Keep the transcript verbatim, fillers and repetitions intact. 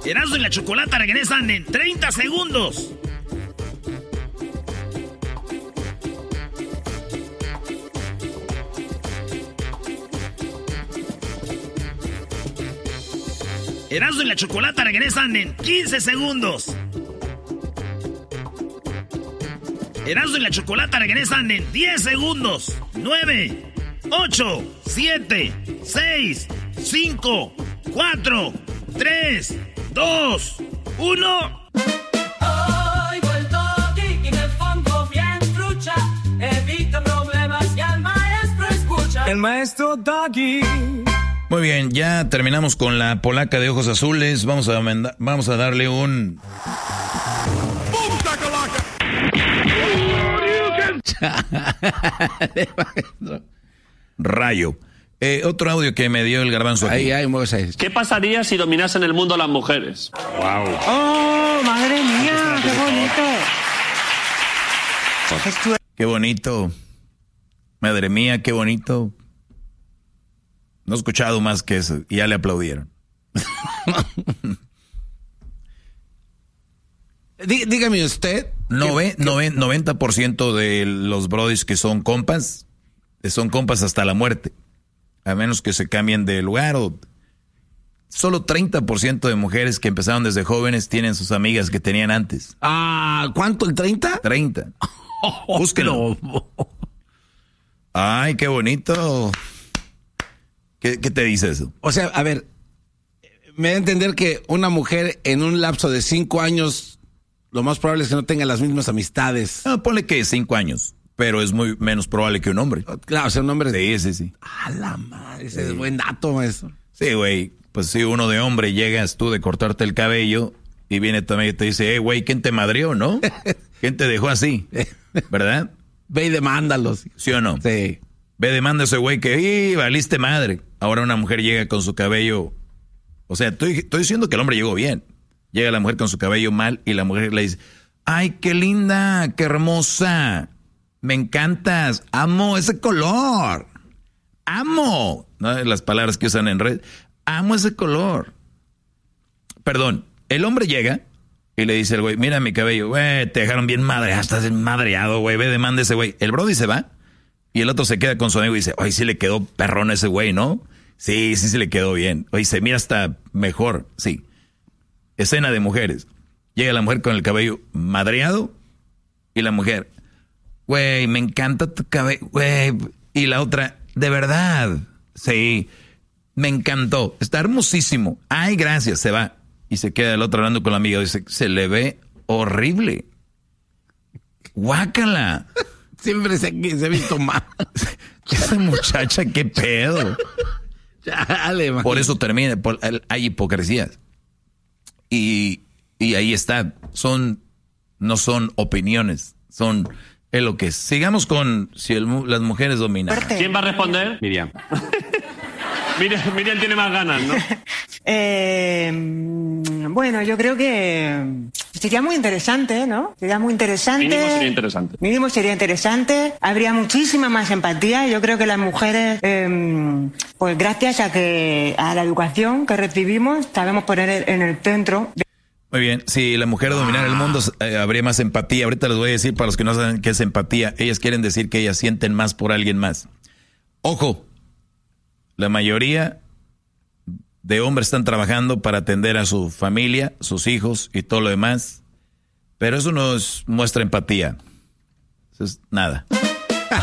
Erasmo y la Chocolata regresan en treinta segundos. Erasmo y la Chocolata regresan en quince segundos. Erasmo y la Chocolata regresan en diez segundos. nueve, ocho, siete, seis, cinco, cuatro, tres, dos, uno. Oigo el toque en el fondo bien trucha. Evita problemas y al maestro escucha. El maestro Doggy. Muy bien, ya terminamos con la polaca de ojos azules. Vamos a, manda- vamos a darle un... Rayo. Eh, otro audio que me dio el garbanzo aquí. Ahí, ahí, Moisés. ¿Qué pasaría si dominasen el mundo las mujeres? Wow. ¡Oh, madre mía! ¡Qué bonito! Qué bonito. Madre mía, qué bonito. No he escuchado más que eso. Y ya le aplaudieron. Dí, dígame usted. Nove, ¿qué, nove, noventa por ciento de los brodis que son compas, son compas hasta la muerte. A menos que se cambien de lugar. O solo treinta por ciento de mujeres que empezaron desde jóvenes tienen sus amigas que tenían antes. Ah, ¿cuánto? ¿El treinta? treinta. Búsquenlo. Ay, qué bonito. ¿Qué, ¿Qué te dice eso? O sea, a ver, me da a entender que una mujer en un lapso de cinco años, lo más probable es que no tenga las mismas amistades. Ah, ponle que cinco años, pero es muy menos probable que un hombre. Claro, o sea, un hombre... Sí, sí, sí. A la madre, ese sí. Es buen dato, maestro. Sí, güey, pues si uno de hombre llegas tú de cortarte el cabello y viene tu amigo y te dice, hey, güey, ¿quién te madrió, no? ¿Quién te dejó así? ¿Verdad? Ve y demándalos. ¿Sí o no? Sí. Ve, demanda a ese güey que, ¡y valiste madre! Ahora una mujer llega con su cabello... O sea, estoy, estoy diciendo que el hombre llegó bien. Llega la mujer con su cabello mal y la mujer le dice, ¡ay, qué linda, qué hermosa! Me encantas, amo ese color. ¡Amo! ¿No? Las palabras que usan en red. ¡Amo ese color! Perdón, el hombre llega y le dice al güey, mira mi cabello, güey, te dejaron bien madreado, estás madreado, güey, ve, demanda ese güey. El brody se va. Y el otro se queda con su amigo y dice, oye, sí le quedó perrón a ese güey, ¿no? Sí, sí se le quedó bien. Oye, se mira hasta mejor, sí. Escena de mujeres. Llega la mujer con el cabello madreado y la mujer, güey, me encanta tu cabello, güey. Y la otra, de verdad, sí, me encantó, está hermosísimo. Ay, gracias, se va. Y se queda el otro hablando con la amiga y dice, se le ve horrible. Guácala. Siempre se, se ha visto mal. Esa muchacha, qué pedo. Chale, man. Por eso termina, por, hay hipocresías. Y, y ahí está. Son, no son opiniones, son es lo que es. Sigamos con si el, las mujeres dominan. ¿Quién va a responder? Miriam. Miriam, Miriam tiene más ganas, ¿no? Eh, bueno, yo creo que sería muy interesante, ¿no? Sería muy interesante. Mínimo sería interesante. Mínimo sería interesante. Habría muchísima más empatía. Yo creo que las mujeres, eh, pues gracias a que a la educación que recibimos, sabemos poner en el centro. Muy bien, si la mujer dominara el mundo, eh, habría más empatía. Ahorita les voy a decir, para los que no saben qué es empatía, ellas quieren decir que ellas sienten más por alguien más. Ojo, la mayoría de hombres están trabajando para atender a su familia, sus hijos y todo lo demás, pero eso no es, muestra empatía. Eso es nada.